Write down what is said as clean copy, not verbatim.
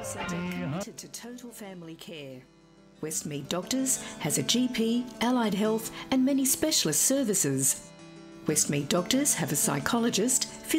medical centre committed to total family care. Westmead Doctors has a GP, allied health and many specialist services. Westmead Doctors have a psychologist,